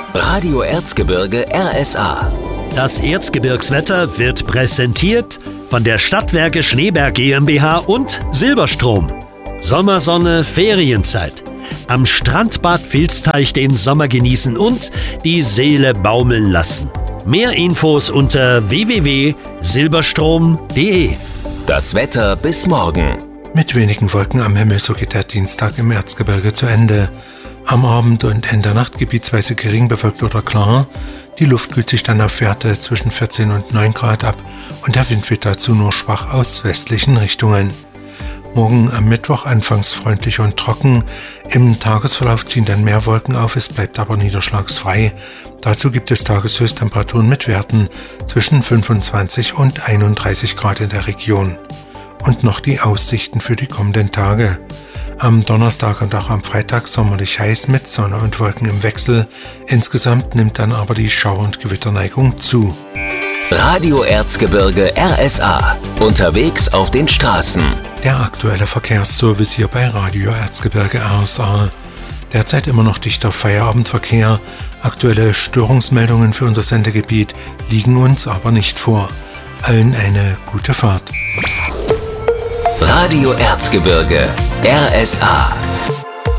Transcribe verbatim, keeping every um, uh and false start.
Radio Erzgebirge R S A. Das Erzgebirgswetter wird präsentiert von der Stadtwerke Schneeberg GmbH und Silberstrom. Sommersonne, Ferienzeit. Am Strandbad Vilsteich den Sommer genießen und die Seele baumeln lassen. Mehr Infos unter w w w punkt silberstrom punkt d e. Das Wetter bis morgen. Mit wenigen Wolken am Himmel, so geht der Dienstag im Erzgebirge zu Ende. Am Abend und in der Nacht gebietsweise gering bewölkt oder klar. Die Luft kühlt sich dann auf Werte zwischen vierzehn und neun Grad ab und der Wind weht dazu nur schwach aus westlichen Richtungen. Morgen am Mittwoch anfangs freundlich und trocken. Im Tagesverlauf ziehen dann mehr Wolken auf, es bleibt aber niederschlagsfrei. Dazu gibt es Tageshöchsttemperaturen mit Werten zwischen fünfundzwanzig und einunddreißig Grad in der Region. Und noch die Aussichten für die kommenden Tage. Am Donnerstag und auch am Freitag sommerlich heiß mit Sonne und Wolken im Wechsel. Insgesamt nimmt dann aber die Schauer- und Gewitterneigung zu. Radio Erzgebirge R S A. Unterwegs auf den Straßen. Der aktuelle Verkehrsservice hier bei Radio Erzgebirge R S A. Derzeit immer noch dichter Feierabendverkehr. Aktuelle Störungsmeldungen für unser Sendegebiet liegen uns aber nicht vor. Allen eine gute Fahrt. Radio Erzgebirge R S A.